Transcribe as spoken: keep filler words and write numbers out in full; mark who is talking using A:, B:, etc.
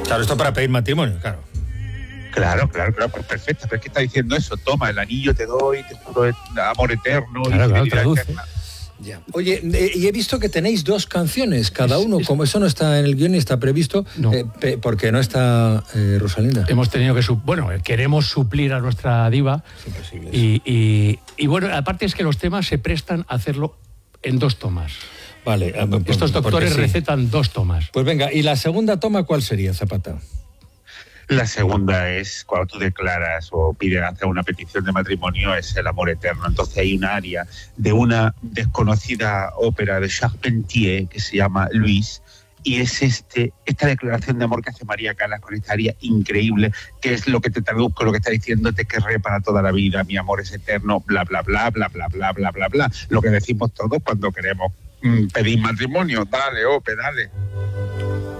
A: Claro, esto para pedir matrimonio, claro.
B: Claro, claro, claro, pues perfecto. Pero es que está diciendo eso, toma, el anillo te doy, te juro amor eterno.
C: Claro,
B: y
C: claro, traduce.
B: eterna.
A: Ya. Oye, eh, y he visto que tenéis dos canciones cada uno, como eso no está en el guión ni está previsto,
C: No.
A: eh, pe- porque no está eh, Rosalinda.
C: Hemos tenido que, su- bueno, queremos suplir a nuestra diva.
A: Es imposible.
C: Y, y, y bueno, aparte es que los temas se prestan a hacerlo en dos tomas.
A: Vale. ah, por-
C: Estos
A: porque
C: doctores
A: sí.
C: recetan dos tomas.
A: Pues venga, ¿y la segunda toma cuál sería, Zapata?
B: La segunda es cuando tú declaras o pides hacer una petición de matrimonio, es el amor eterno. Entonces hay un área de una desconocida ópera de Charpentier que se llama Luis, y es este esta declaración de amor que hace María Callas con esta área increíble, que es lo que te traduzco, lo que está diciendo: te querré para toda la vida, mi amor es eterno, bla, bla, bla, bla, bla, bla, bla, bla, bla. Lo que decimos todos cuando queremos mm, pedir matrimonio. Dale, Ope, dale.